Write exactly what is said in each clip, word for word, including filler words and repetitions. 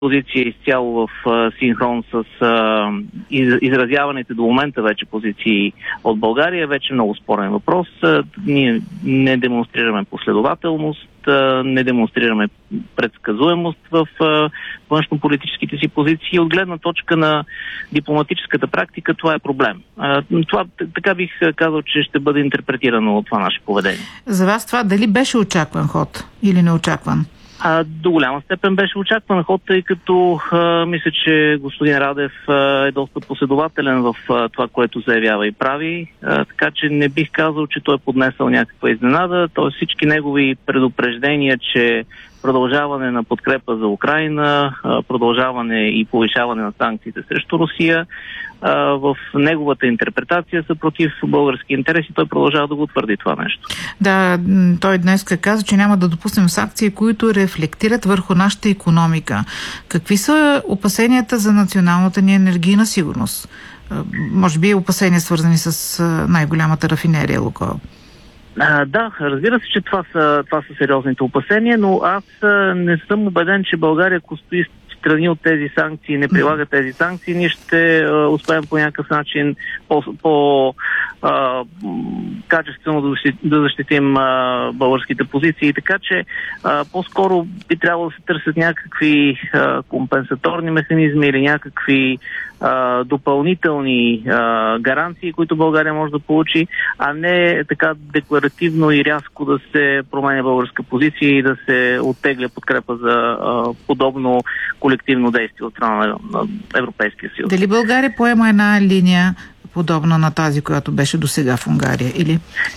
позиция изцяло в а, синхрон с а, из, изразяваните до момента вече позиции от България. Вече много спорен въпрос. А, ние не демонстрираме последователност, а, не демонстрираме предсказуемост в а, външнополитическите си позиции. От гледна точка на дипломатическата практика това е проблем. А, това така бих казал, че ще бъде интерпретирано от това наше поведение. За вас това дали беше очакван ход или неочакван? А, до голяма степен беше очакван ход, тъй като а, мисля, че господин Радев а, е доста последователен в а, това, което заявява и прави, а, така че не бих казал, че той е поднесъл някаква изненада. Тоест всички негови предупреждения, че продължаване на подкрепа за Украйна, а, продължаване и повишаване на санкциите срещу Русия, а, в неговата интерпретация са против български интереси. Той продължава да го твърди това нещо. Да, той днес каза, че няма да допуснем санкции, които рефлектират върху нашата икономика. Какви са опасенията за националната ни енергийна сигурност? Може би опасения свързани с най-голямата рафинерия Лукойл. А, да, разбира се, че това са, това са сериозните опасения, но аз а, не съм убеден, че България, ако стои страни от тези санкции, не прилага тези санкции, ние ще а, успеем по някакъв начин по, по а, качествено да, защит, да защитим а, българските позиции. Така че а, по-скоро би трябвало да се търсят някакви а, компенсаторни механизми или някакви а, допълнителни а, гаранции, които България може да получи, а не така декларативно и рязко да се променя българска позиция и да се оттегля подкрепа за а, подобно колективно действие от страна на Европейския съюз. Дали България поема една линия подобна на тази, която беше досега в Унгария, или?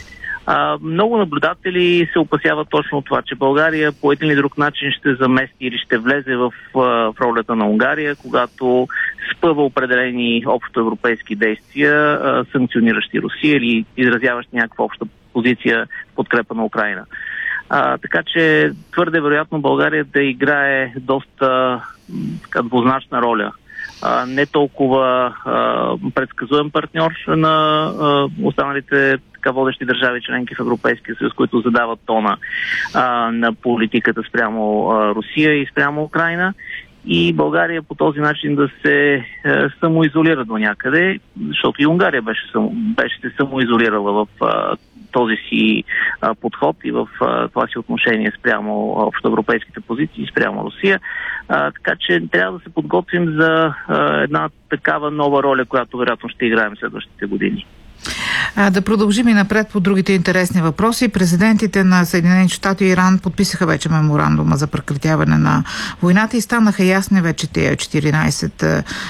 А, много наблюдатели се опасяват точно от това, че България по един или друг начин ще замести или ще влезе в, в ролята на Унгария, когато спъва определени общоевропейски действия, а, санкциониращи Русия или изразяващи някаква обща позиция в подкрепа на Украйна. А, така че твърде вероятно България да играе доста така, двузначна роля. А, не толкова а, предсказуем партньор на а, останалите така водещи държави членки в Европейския съюз, които задават тона а, на политиката спрямо а, Русия и спрямо Украйна. И България по този начин да се е, самоизолира до някъде, защото и Унгария беше, само, беше се самоизолирала в а, този си а, подход и в а, това си отношение спрямо общоевропейските позиции, спрямо Русия. А, така че трябва да се подготвим за а, една такава нова роля, която вероятно ще играем следващите години. А, да продължим и напред по другите интересни въпроси. Президентите на Съединените щати и Иран подписаха вече меморандума за прекратяване на войната и станаха ясни вече тези четиринайсет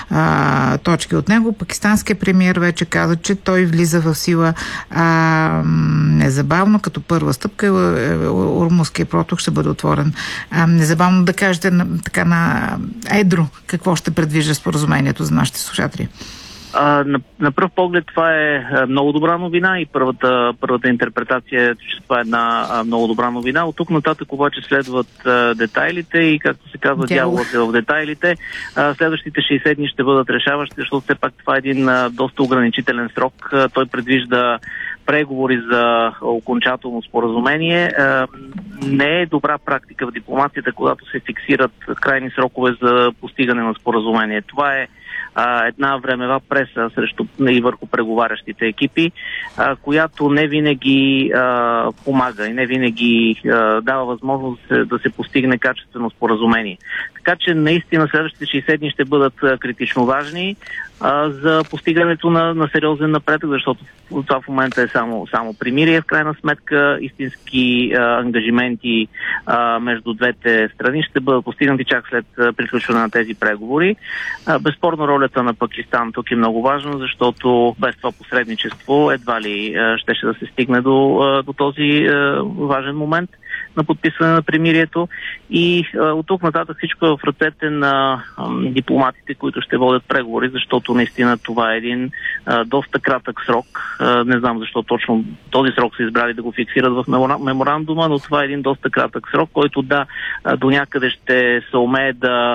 а, точки от него. Пакистанският премиер вече каза, че той влиза в сила а, незабавно, като първа стъпка. Ормузския проток ще бъде отворен а, незабавно. Да кажете така на едро какво ще предвижда споразумението за нашите слушатели. А, на, на пръв поглед това е много добра новина и първата, първата интерпретация е, че това е една а, много добра новина. От тук нататък обаче следват а, детайлите и, както се казва, дяволът е в детайлите. А, следващите шейсет дни ще бъдат решаващи, защото все пак това е един а, доста ограничителен срок. А, той предвижда преговори за окончателно споразумение. А, не е добра практика в дипломацията, когато се фиксират крайни срокове за постигане на споразумение. Това е а, една времева преса срещу и върху преговарящите екипи, а, която не винаги а, помага и не винаги а, дава възможност да се, да се постигне качествено споразумение. Така че наистина следващите шейсет дни ще бъдат а, критично важни а, за постигането на, на сериозен напредък, защото това в момента е само, само примирие. В крайна сметка истински а, ангажименти а, между двете страни ще бъдат постигнати чак след а, приключване на тези преговори. А, безспорно ролята на Пакистан тук е много важна, защото без това посредничество едва ли а, щеше да се стигне до, а, до този а, важен момент на подписване на примирието и а, от тук нататък всичко е в ръцете на а, дипломатите, които ще водят преговори, защото наистина това е един а, доста кратък срок. А, не знам защо точно този срок са избрали да го фиксират в меморандума, но това е един доста кратък срок, който да, а, до някъде ще се умее да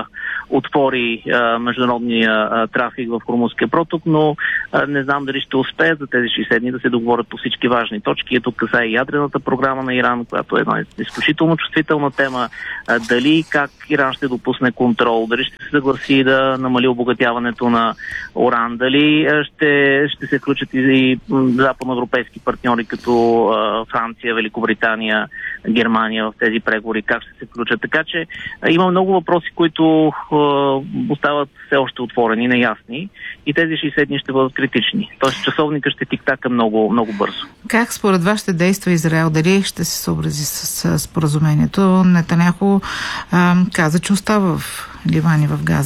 отвори а, международния а, трафик в Хормузския проток, но а, не знам дали ще успеят за тези шейсет дни да се договорят по всички важни точки. Ето тук касае ядрената програма на Иран, която е една изключително чувствителна тема. А, дали как Иран ще допусне контрол, дали ще се съгласи да намали обогатяването на уран, дали а, ще, ще се включат и, и западноевропейски партньори като а, Франция, Великобритания, Германия в тези преговори, как ще се включат. Така че а, има много въпроси, които а, остават все още отворени, неясни и тези шейсет дни ще бъдат критични. Тоест часовника ще тик-така много, много бързо. Как според вас ще действа Израел? Дали ще се съобрази с, с споразумението? Нетаняху каза, че остава в Ливан и в Газа.